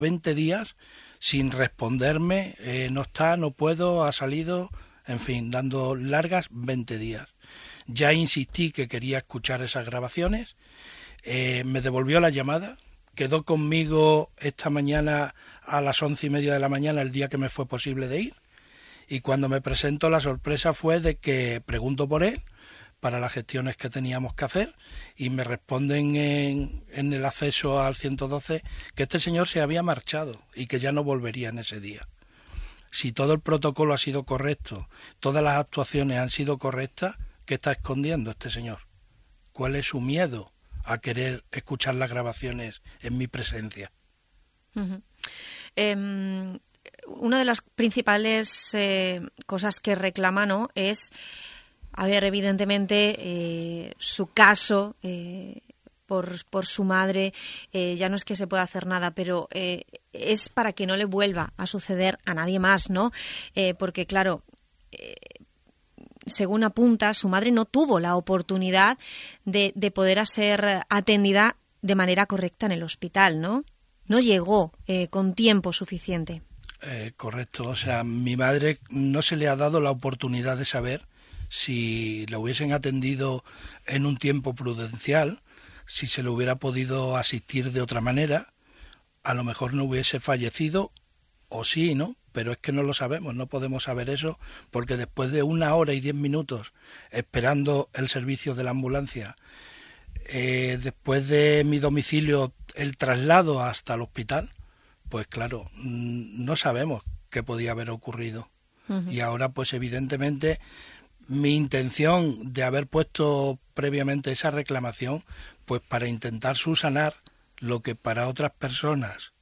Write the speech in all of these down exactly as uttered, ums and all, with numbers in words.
veinte días sin responderme, eh, no está, no puedo, ha salido, en fin, dando largas veinte días. Ya insistí que quería escuchar esas grabaciones, eh, me devolvió la llamada, quedó conmigo esta mañana a las once y media de la mañana, el día que me fue posible de ir, y cuando me presento la sorpresa fue de que pregunto por él, para las gestiones que teníamos que hacer, y me responden en, en el acceso al ciento doce que este señor se había marchado y que ya no volvería en ese día. Si todo el protocolo ha sido correcto, todas las actuaciones han sido correctas, ¿qué está escondiendo este señor? ¿Cuál es su miedo a querer escuchar las grabaciones en mi presencia? Uh-huh. Eh, una de las principales eh, cosas que reclama, ¿no?, es... A ver, evidentemente, eh, su caso eh, por, por su madre eh, ya no es que se pueda hacer nada, pero eh, es para que no le vuelva a suceder a nadie más, ¿no? Eh, porque, claro, eh, según apunta, su madre no tuvo la oportunidad de, de poder ser atendida de manera correcta en el hospital, ¿no? No llegó eh, con tiempo suficiente. Eh, correcto, o sea, mi madre no se le ha dado la oportunidad de saber si le hubiesen atendido en un tiempo prudencial, si se le hubiera podido asistir de otra manera, a lo mejor no hubiese fallecido, o sí, ¿no? Pero es que no lo sabemos, no podemos saber eso, porque después de una hora y diez minutos esperando el servicio de la ambulancia, eh, después de mi domicilio el traslado hasta el hospital, pues claro, no sabemos qué podía haber ocurrido. Uh-huh. Y ahora, pues evidentemente... Mi intención de haber puesto previamente esa reclamación, pues para intentar subsanar lo que para otras personas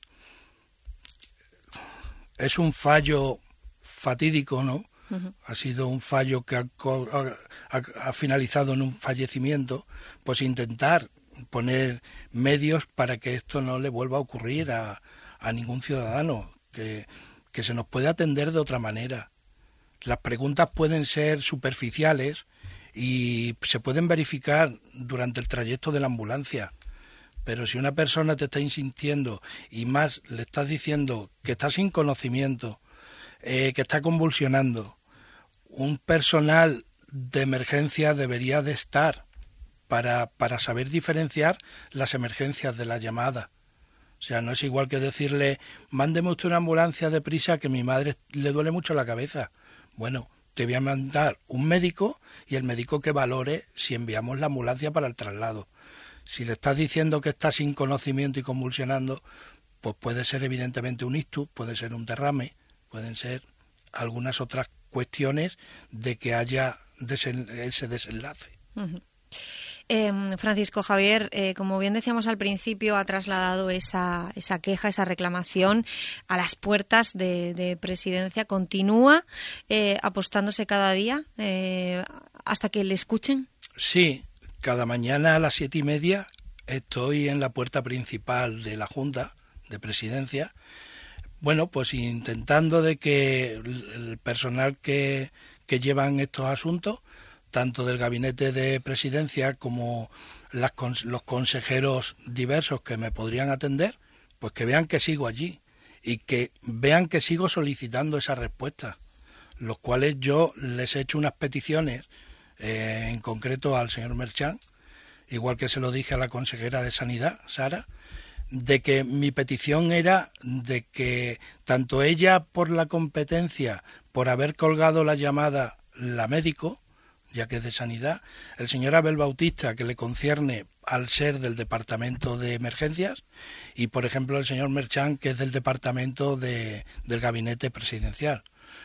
es un fallo fatídico, ¿no? Uh-huh. Ha sido un fallo que ha, ha, ha finalizado en un fallecimiento, pues intentar poner medios para que esto no le vuelva a ocurrir a, a ningún ciudadano, que, que se nos puede atender de otra manera. Las preguntas pueden ser superficiales y se pueden verificar durante el trayecto de la ambulancia, pero si una persona te está insistiendo y más le estás diciendo que está sin conocimiento, eh, que está convulsionando, un personal de emergencia debería de estar para, para saber diferenciar las emergencias de la llamada. O sea, no es igual que decirle, mándeme usted una ambulancia deprisa que a mi madre le duele mucho la cabeza. Bueno, te voy a mandar un médico y el médico que valore si enviamos la ambulancia para el traslado. Si le estás diciendo que está sin conocimiento y convulsionando, pues puede ser evidentemente un ictus, puede ser un derrame, pueden ser algunas otras cuestiones de que haya desen- ese desenlace. Uh-huh. Eh, Francisco Javier, eh, como bien decíamos al principio, ha trasladado esa, esa queja, esa reclamación a las puertas de, de Presidencia. ¿Continúa eh, apostándose cada día eh, hasta que le escuchen? Sí, cada mañana a las siete y media estoy en la puerta principal de la Junta de Presidencia. Bueno, pues intentando de que el personal que, que llevan estos asuntos, tanto del gabinete de presidencia como las, los consejeros diversos que me podrían atender, pues que vean que sigo allí y que vean que sigo solicitando esa respuesta, los cuales yo les he hecho unas peticiones, eh, en concreto al señor Merchán, igual que se lo dije a la consejera de Sanidad, Sara, de que mi petición era de que tanto ella por la competencia, por haber colgado la llamada la médico, ya que es de Sanidad, el señor Abel Bautista, que le concierne al ser del Departamento de Emergencias, y por ejemplo el señor Merchán, que es del Departamento de, del Gabinete Presidencial.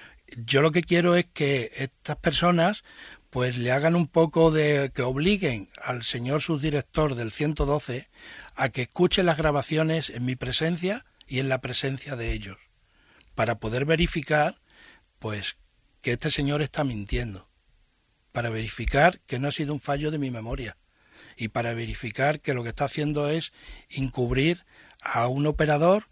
Yo lo que quiero es que estas personas pues le hagan un poco de, que obliguen al señor subdirector del ciento doce a que escuche las grabaciones en mi presencia y en la presencia de ellos, para poder verificar pues que este señor está mintiendo, para verificar que no ha sido un fallo de mi memoria y para verificar que lo que está haciendo es encubrir a un operador,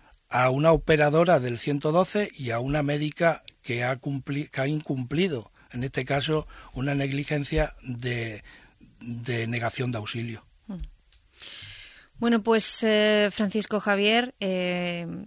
a una operadora del ciento doce y a una médica que ha, cumpli, que ha incumplido, en este caso, una negligencia de, de negación de auxilio. Bueno, pues eh, Francisco Javier, eh,